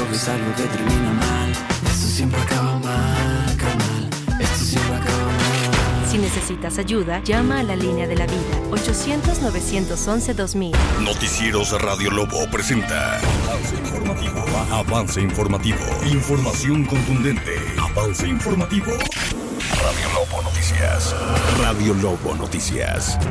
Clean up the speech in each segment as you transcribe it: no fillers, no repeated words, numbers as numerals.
es algo que termina mal. Esto siempre acaba mal, carnal. Esto siempre acaba mal. Si necesitas ayuda, llama a la línea de la vida, 800-911-2000. Noticieros Radio Lobo presenta Avance Informativo. Avance Informativo. Información contundente. Avance Informativo. Radio Lobo Noticias. Radio Lobo Noticias.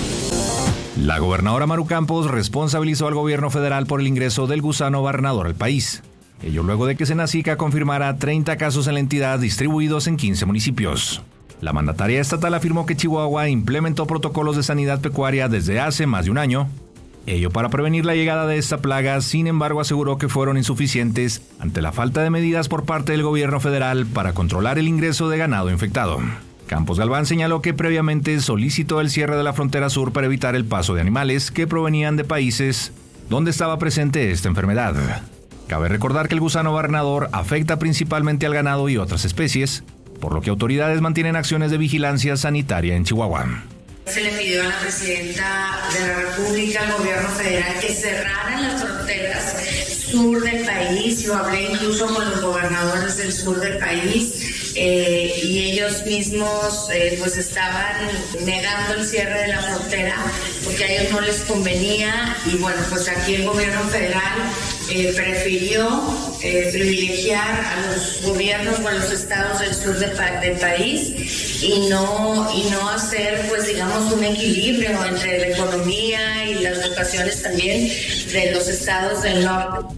La gobernadora Maru Campos responsabilizó al gobierno federal por el ingreso del gusano barrenador al país. Ello luego de que Senacica confirmara 30 casos en la entidad distribuidos en 15 municipios. La mandataria estatal afirmó que Chihuahua implementó protocolos de sanidad pecuaria desde hace más de un año. Ello para prevenir la llegada de esta plaga, sin embargo aseguró que fueron insuficientes ante la falta de medidas por parte del gobierno federal para controlar el ingreso de ganado infectado. Campos Galván señaló que previamente solicitó el cierre de la frontera sur para evitar el paso de animales que provenían de países donde estaba presente esta enfermedad. Cabe recordar que el gusano barrenador afecta principalmente al ganado y otras especies, por lo que autoridades mantienen acciones de vigilancia sanitaria en Chihuahua. Se le pidió a la presidenta de la República, al gobierno federal, que cerraran las fronteras sur del país. Yo hablé incluso con los gobernadores del sur del país y ellos mismos pues estaban negando el cierre de la frontera porque a ellos no les convenía, y bueno, pues aquí el gobierno federal prefirió privilegiar a los gobiernos o a los estados del sur del país y no hacer, pues digamos, un equilibrio entre la economía y las vocaciones también de los estados del norte.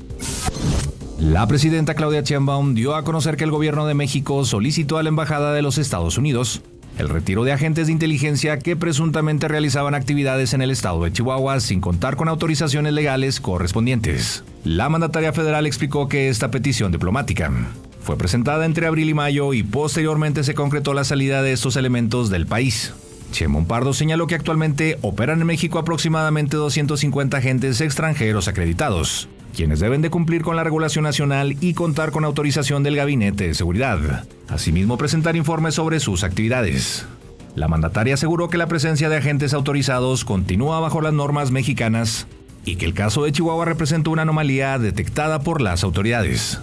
La presidenta Claudia Sheinbaum dio a conocer que el gobierno de México solicitó a la Embajada de los Estados Unidos el retiro de agentes de inteligencia que presuntamente realizaban actividades en el estado de Chihuahua sin contar con autorizaciones legales correspondientes. La mandataria federal explicó que esta petición diplomática fue presentada entre abril y mayo y posteriormente se concretó la salida de estos elementos del país. Sheinbaum Pardo señaló que actualmente operan en México aproximadamente 250 agentes extranjeros acreditados, quienes deben de cumplir con la regulación nacional y contar con autorización del Gabinete de Seguridad. Asimismo, presentar informes sobre sus actividades. La mandataria aseguró que la presencia de agentes autorizados continúa bajo las normas mexicanas y que el caso de Chihuahua representó una anomalía detectada por las autoridades.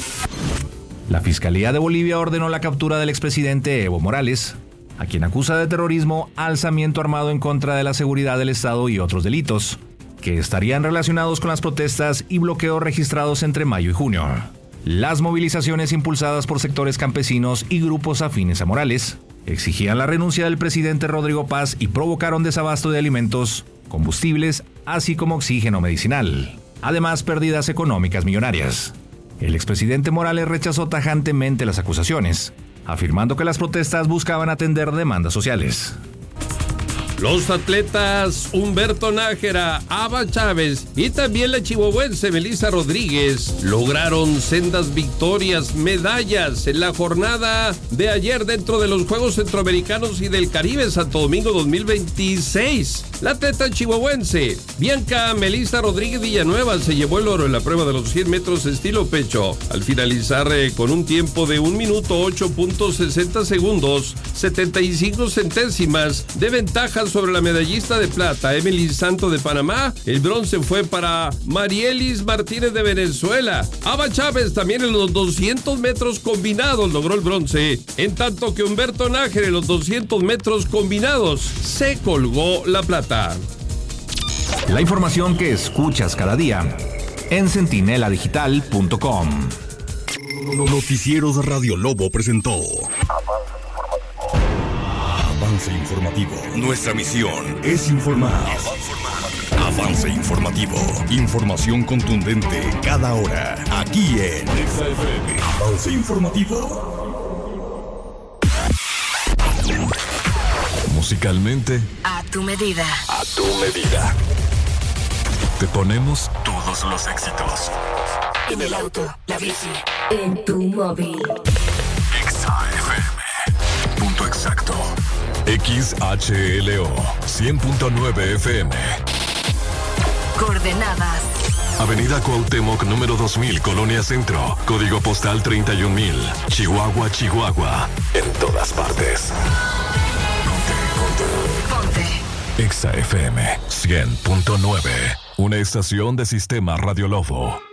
La Fiscalía de Bolivia ordenó la captura del expresidente Evo Morales, a quien acusa de terrorismo, alzamiento armado en contra de la seguridad del Estado y otros delitos, que estarían relacionados con las protestas y bloqueos registrados entre mayo y junio. Las movilizaciones impulsadas por sectores campesinos y grupos afines a Morales exigían la renuncia del presidente Rodrigo Paz y provocaron desabasto de alimentos, combustibles, así como oxígeno medicinal. Además, pérdidas económicas millonarias. El expresidente Morales rechazó tajantemente las acusaciones, afirmando que las protestas buscaban atender demandas sociales. Los atletas Humberto Nájera, Ava Chávez y también la chihuahuense Melissa Rodríguez lograron sendas victorias, medallas en la jornada de ayer dentro de los Juegos Centroamericanos y del Caribe Santo Domingo 2026. La atleta chihuahuense Bianca Melissa Rodríguez Villanueva se llevó el oro en la prueba de los 100 metros estilo pecho, al finalizar con un tiempo de 1 minuto 8.60 segundos, 75 centésimas de ventaja sobre la medallista de plata, Emily Santo de Panamá. El bronce fue para Marielis Martínez de Venezuela. Ava Chávez también en los 200 metros combinados logró el bronce, en tanto que Humberto Nájera en los 200 metros combinados se colgó la plata. La información que escuchas cada día en centineladigital.com. Noticieros Radio Lobo presentó Avance Informativo. Nuestra misión es informar. Avance Informativo. Información contundente cada hora. Aquí en XFM. Avance Informativo. Musicalmente, A tu medida. a tu medida. Te ponemos todos los éxitos. En el auto, la bici, en tu móvil. XFM. Punto exacto. XHLO 100.9 FM. Coordenadas. Avenida Cuauhtémoc, número 2000, Colonia Centro. Código postal 31000. Chihuahua, Chihuahua. En todas partes. Ponte. XFM 100.9. Una estación de Sistema Radio Lobo.